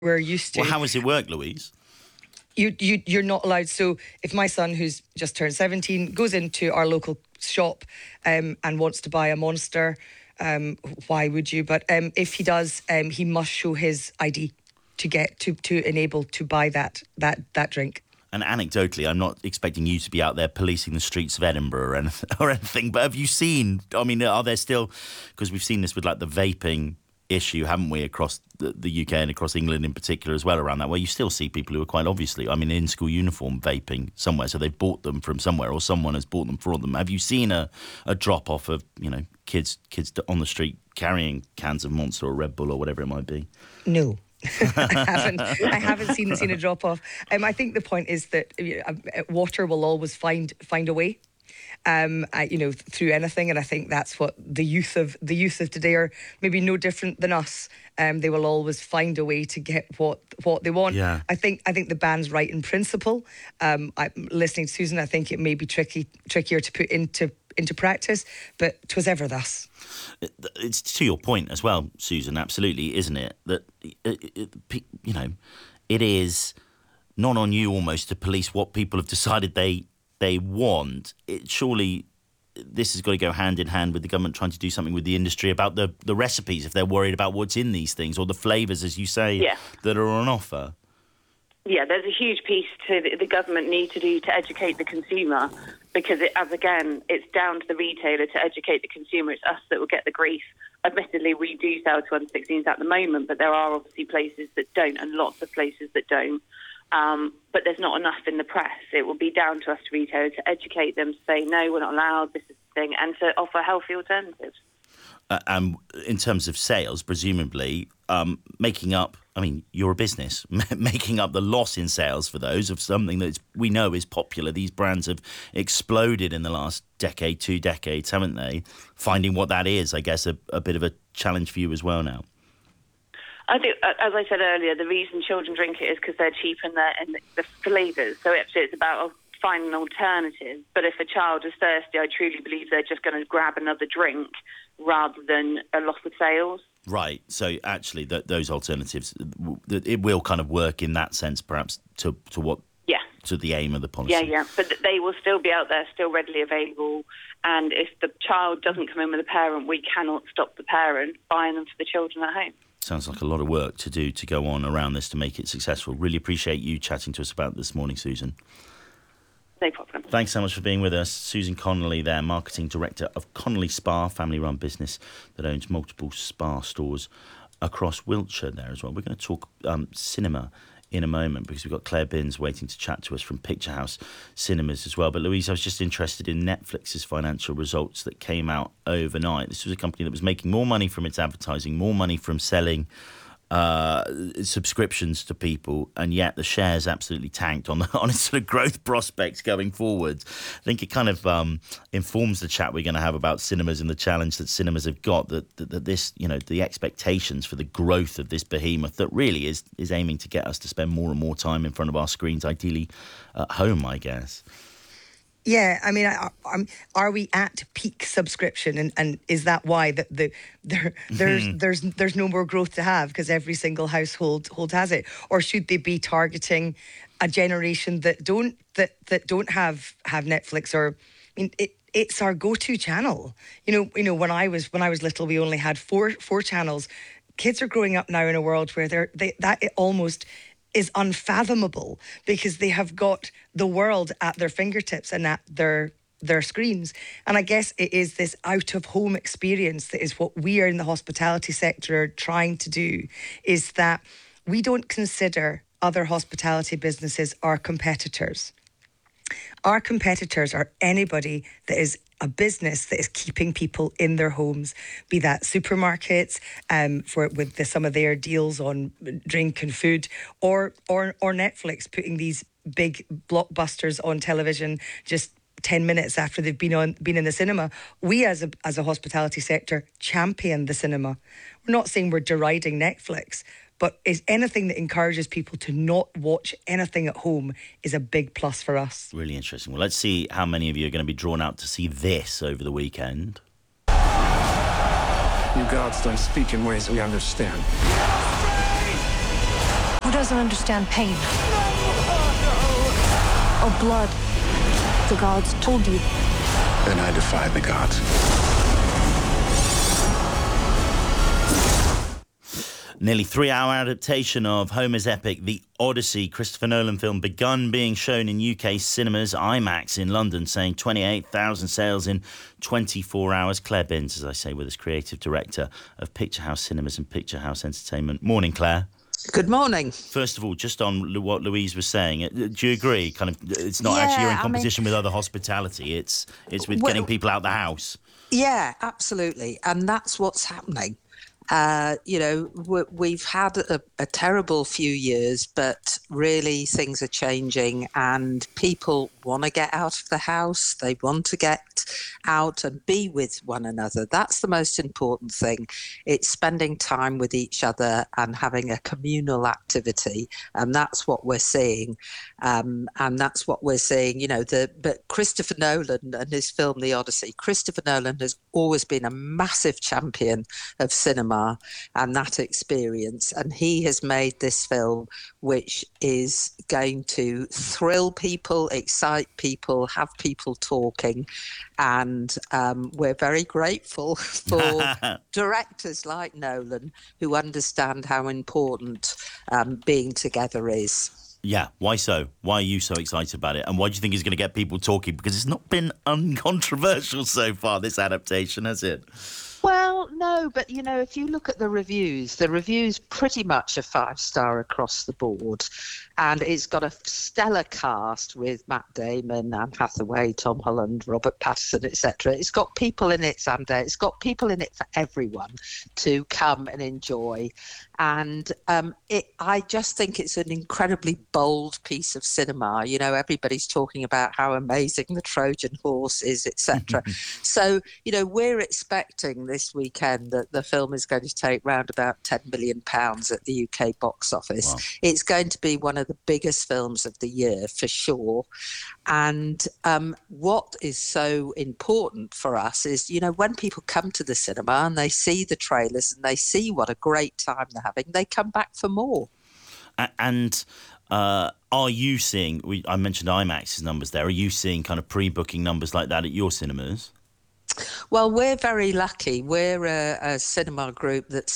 we're used to. Well, how does it work, Louise? You're not allowed. So if my son, who's just turned 17, goes into our local shop and wants to buy a Monster, why would you? But if he does, he must show his ID to enable to buy that drink. And anecdotally, I'm not expecting you to be out there policing the streets of Edinburgh or anything, but have you seen, I mean, are there still, because we've seen this with like the vaping issue, haven't we, across the UK and across England in particular as well around that, where you still see people who are quite obviously, I mean, in school uniform vaping somewhere, so they've bought them from somewhere or someone has bought them for them. Have you seen a drop-off of, kids on the street carrying cans of Monster or Red Bull or whatever it might be? No. I haven't seen a drop off. I think the point is that water will always find a way, through anything, and I think that's what the youth of today are maybe no different than us. They will always find a way to get what they want. Yeah. I think the ban's right in principle. I'm listening to Susan. I think it may be trickier to put into practice, but 'twas ever thus. It's to your point as well, Susan, absolutely, isn't it? That, it is not on you almost to police what people have decided they want. Surely this has got to go hand in hand with the government trying to do something with the industry about the recipes, if they're worried about what's in these things, or the flavours, as you say, that are on offer. Yeah, there's a huge piece the government need to do to educate the consumer, because it's down to the retailer to educate the consumer. It's us that will get the grief. Admittedly, we do sell to under 16s at the moment, but there are obviously places that don't and lots of places that don't. But there's not enough in the press. It will be down to us to retailers to educate them, to say, no, we're not allowed, this is the thing, and to offer healthy alternatives. In terms of sales, presumably, making up, I mean, you're a business, making up the loss in sales for those of something that we know is popular. These brands have exploded in the last decade, 2 decades, haven't they? Finding what that is, I guess, a bit of a challenge for you as well now. I think, as I said earlier, the reason children drink it is because they're cheap and the flavours. So it's about finding alternatives. But if a child is thirsty, I truly believe they're just going to grab another drink rather than a loss of sales. Right. So actually, those alternatives, it will kind of work in that sense, perhaps to what? Yeah. To the aim of the policy. Yeah. But they will still be out there, still readily available. And if the child doesn't come in with a parent, we cannot stop the parent buying them for the children at home. Sounds like a lot of work to do to go on around this to make it successful. Really appreciate you chatting to us about it this morning, Susan. No problem. Thanks so much for being with us. Susan Connolly there, Marketing Director of Connolly Spa, family-run business that owns multiple spa stores across Wiltshire there as well. We're going to talk cinema in a moment because we've got Claire Binns waiting to chat to us from Picture House Cinemas as well. But Louise, I was just interested in Netflix's financial results that came out overnight. This was a company that was making more money from its advertising, more money from selling subscriptions to people, and yet the shares absolutely tanked on its sort of growth prospects going forwards. I think it kind of informs the chat we're going to have about cinemas and the challenge that cinemas have got, that this, the expectations for the growth of this behemoth that really is aiming to get us to spend more and more time in front of our screens, ideally at home, I guess. Yeah, I mean, are we at peak subscription, and is that why that there's no more growth to have because every single household has it, or should they be targeting a generation that don't have Netflix? Or, I mean, it's our go-to channel. When I was little, we only had four channels. Kids are growing up now in a world where that it almost is unfathomable because they have got the world at their fingertips and at their screens. And I guess it is this out-of-home experience that is what we are in the hospitality sector trying to do, is that we don't consider other hospitality businesses our competitors. Our competitors are anybody that is a business that is keeping people in their homes, be that supermarkets with some of their deals on drink and food, or Netflix putting these big blockbusters on television just 10 minutes after they've been in the cinema. We as a hospitality sector champion the cinema. We're not saying we're deriding Netflix, but is anything that encourages people to not watch anything at home is a big plus for us. Really interesting. Well, let's see how many of you are going to be drawn out to see this over the weekend. You gods don't speak in ways we understand. doesn't understand pain. Or blood. The gods told you. Then I defy the gods. Nearly 3-hour adaptation of Homer's epic, The Odyssey, Christopher Nolan film, begun being shown in UK cinemas, IMAX in London, saying 28,000 sales in 24 hours. Claire Binns, as I say, with us, creative director of Picture House Cinemas and Picture House Entertainment. Morning, Claire. Good morning. First of all, just on what Louise was saying, do you agree? Kind of, it's not actually you're in competition with other hospitality. It's with getting people out the house. Yeah, absolutely, and that's what's happening. We've had a terrible few years, but really things are changing and people want to get out of the house. They want to get out and be with one another. That's the most important thing. It's spending time with each other and having a communal activity. And that's what we're seeing. And that's what we're seeing, but Christopher Nolan and his film, The Odyssey, Christopher Nolan has always been a massive champion of cinema and that experience. And he has made this film which is going to thrill people, excite people, have people talking. And we're very grateful for directors like Nolan who understand how important being together is. Yeah, why so? Why are you so excited about it? And why do you think it's going to get people talking? Because it's not been uncontroversial so far, this adaptation, has it? Well, no, but, if you look at the reviews pretty much are 5-star across the board. And it's got a stellar cast with Matt Damon, Anne Hathaway, Tom Holland, Robert Pattinson, etc. It's got people in it, Xander. It's got people in it for everyone to come and enjoy. And I just think it's an incredibly bold piece of cinema. Everybody's talking about how amazing the Trojan horse is, etc. So, we're expecting this weekend that the film is going to take round about £10 million at the UK box office. Wow. It's going to be one of the biggest films of the year for sure. And what is so important for us is, when people come to the cinema and they see the trailers and they see what a great time they're having, they come back for more. And are you seeing, I mentioned IMAX's numbers there, are you seeing kind of pre-booking numbers like that at your cinemas? Well, we're very lucky. We're a cinema group that's